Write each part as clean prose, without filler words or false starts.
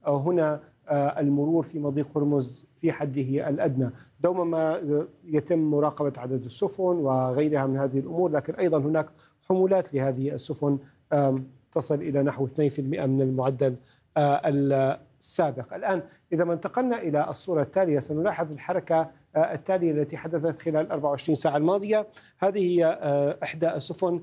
هنا المرور في مضيق هرمز في حده الأدنى. دوما ما يتم مراقبة عدد السفن وغيرها من هذه الأمور، لكن أيضا هناك حمولات لهذه السفن تصل إلى نحو 2% من المعدل السابق. الآن إذا ما انتقلنا إلى الصورة التالية سنلاحظ الحركة التالية التي حدثت خلال 24 ساعة الماضية. هذه هي إحدى السفن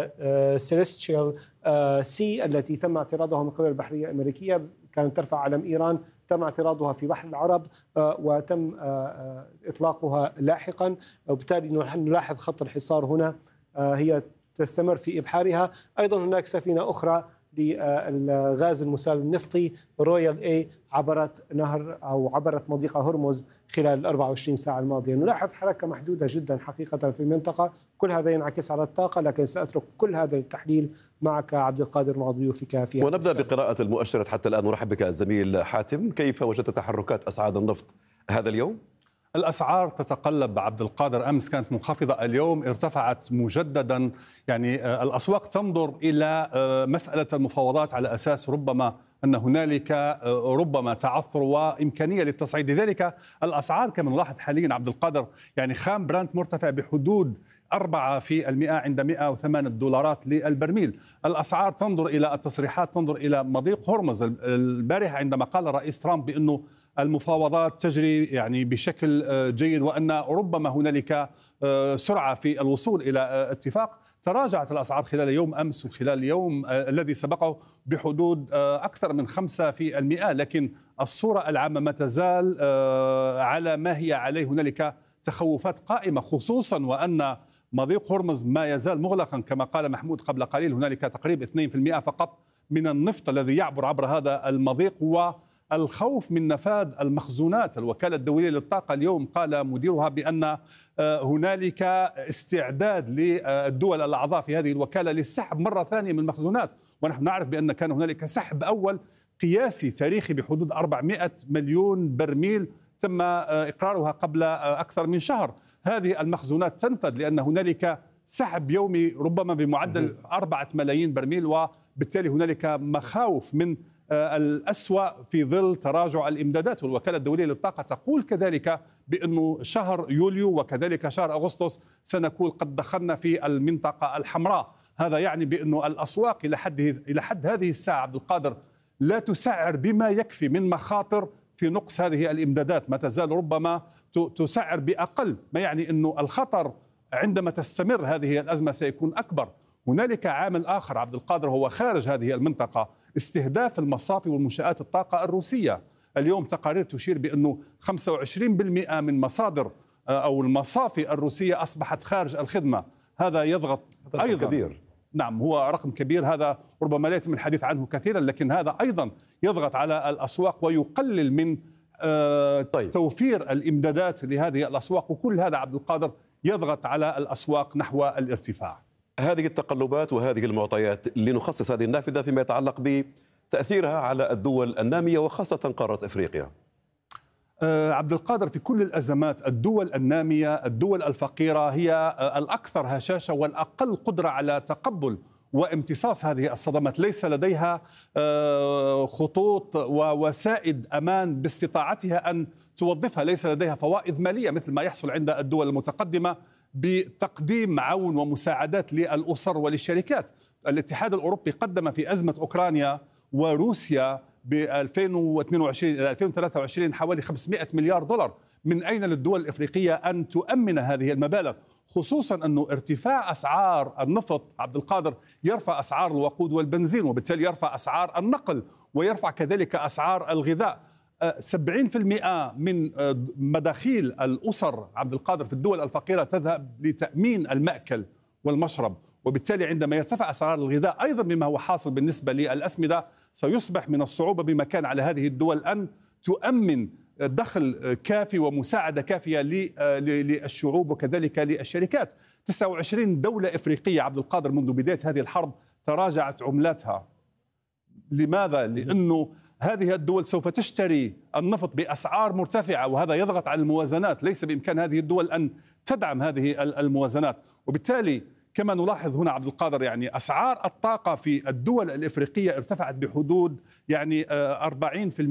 سيليستيال سي التي تم اعتراضها من قبل البحرية الأمريكية، كانت ترفع علم إيران، تم اعتراضها في بحر العرب وتم إطلاقها لاحقا، وبالتالي نلاحظ خط الحصار هنا، هي تستمر في إبحارها. أيضا هناك سفينة أخرى للغاز المسال النفطي رويال اي عبرت نهر أو عبرت مضيق هرمز خلال 24 ساعة الماضية. نلاحظ حركة محدودة جدا حقيقة في المنطقة، كل هذا ينعكس على الطاقة، لكن سأترك كل هذا للتحليل معك عبد القادر مع ضيوفك فيها. ونبدأ بقراءة المؤشرات حتى الآن. نرحب بك الزميل حاتم، كيف وجدت تحركات أسعار النفط هذا اليوم؟ الأسعار تتقلب عبد القادر، أمس كانت منخفضة، اليوم ارتفعت مجددا. يعني الأسواق تنظر إلى مسألة المفاوضات على أساس ربما أن هنالك ربما تعثر وإمكانية للتصعيد، لذلك الأسعار كما نلاحظ حاليا عبد القادر يعني خام برانت مرتفع بحدود 4% عند 108 دولارات للبرميل. الأسعار تنظر إلى التصريحات، تنظر إلى مضيق هرمز. البارحة عندما قال الرئيس ترامب بأنه المفاوضات تجري يعني بشكل جيد وأن ربما هنالك سرعة في الوصول إلى اتفاق، تراجعت الأسعار خلال يوم أمس وخلال اليوم الذي سبقه بحدود أكثر من 5%، لكن الصورة العامة ما تزال على ما هي عليه. هنالك تخوفات قائمة، خصوصا وأن مضيق هرمز ما يزال مغلقا كما قال محمود قبل قليل. هنالك تقريبا 2% فقط من النفط الذي يعبر عبر هذا المضيق، والخوف من نفاذ المخزونات. الوكالة الدولية للطاقة اليوم قال مديرها بأن هنالك استعداد للدول الأعضاء في هذه الوكالة للسحب مرة ثانية من المخزونات، ونحن نعرف بأن كان هنالك سحب أول قياسي تاريخي بحدود 400 مليون برميل تم إقرارها قبل أكثر من شهر. هذه المخزونات تنفذ لأن هنالك سحب يومي ربما بمعدل 4 ملايين برميل، وبالتالي هنالك مخاوف من الأسوأ في ظل تراجع الإمدادات. والوكالة الدولية للطاقة تقول كذلك بأنه شهر يوليو وكذلك شهر أغسطس سنكون قد دخلنا في المنطقة الحمراء. هذا يعني بأنه الأسواق إلى حد هذه الساعة عبد القادر لا تسعر بما يكفي من مخاطر في نقص هذه الإمدادات، ما تزال ربما تسعر بأقل، ما يعني أنه الخطر عندما تستمر هذه الأزمة سيكون أكبر. هنالك عامل آخر عبد القادر هو خارج هذه المنطقة، استهداف المصافي والمنشآت الطاقة الروسية. اليوم تقارير تشير بأنه 25% من مصادر أو المصافي الروسية أصبحت خارج الخدمة. هذا يضغط أيضا كبير. نعم، هو رقم كبير، هذا ربما لا يتم الحديث عنه كثيرا، لكن هذا أيضا يضغط على الأسواق ويقلل من توفير الإمدادات لهذه الأسواق، وكل هذا عبد القادر يضغط على الأسواق نحو الارتفاع. هذه التقلبات وهذه المعطيات لنخصص هذه النافذة فيما يتعلق بتأثيرها على الدول النامية وخاصة قارة إفريقيا. عبد القادر، في كل الأزمات الدول النامية، الدول الفقيرة هي الأكثر هشاشة والأقل قدرة على تقبل وامتصاص هذه الصدمات. ليس لديها خطوط ووسائد أمان باستطاعتها أن توظفها، ليس لديها فوائد مالية مثل ما يحصل عند الدول المتقدمة بتقديم عون ومساعدات للأسر وللشركات. الاتحاد الأوروبي قدم في أزمة أوكرانيا وروسيا ب 2022 إلى 2023 حوالي 500 مليار دولار. من أين للدول الإفريقية أن تؤمن هذه المبالغ؟ خصوصا أنه ارتفاع أسعار النفط عبد القادر يرفع أسعار الوقود والبنزين، وبالتالي يرفع أسعار النقل ويرفع كذلك أسعار الغذاء. 70% من مداخيل الأسر عبد القادر في الدول الفقيرة تذهب لتأمين المأكل والمشرب، وبالتالي عندما يرتفع أسعار الغذاء أيضا بما هو حاصل بالنسبة للأسمدة سيصبح من الصعوبة بمكان على هذه الدول أن تؤمن دخل كافي ومساعدة كافية للشعوب وكذلك للشركات. 29 دولة إفريقية عبد القادر منذ بداية هذه الحرب تراجعت عملاتها. لماذا؟ لأنه هذه الدول سوف تشتري النفط بأسعار مرتفعة، وهذا يضغط على الموازنات. ليس بإمكان هذه الدول أن تدعم هذه الموازنات، وبالتالي كما نلاحظ هنا عبد القادر يعني أسعار الطاقة في الدول الإفريقية ارتفعت بحدود يعني 40%.